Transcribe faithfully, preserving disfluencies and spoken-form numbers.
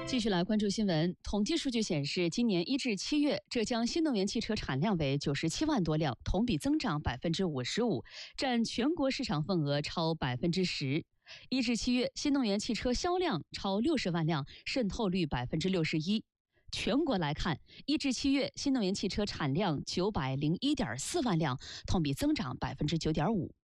继续来关注新闻。统计数据显示，今年一至七月，浙江新能源汽车产量为九十七万多辆，同比增长百分之五十五，占全国市场份额超百分之十。一至七月，新能源汽车销量超六十万辆，渗透率百分之六十一。全国来看，一至七月，新能源汽车产量九百零一点四万辆，同比增长百分之九点五。